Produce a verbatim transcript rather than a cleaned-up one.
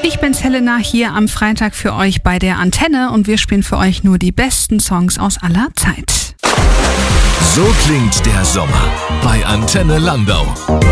Ich bin's Helena, hier am Freitag für euch bei der Antenne und wir spielen für euch nur die besten Songs aus aller Zeit. So klingt der Sommer bei Antenne Landau.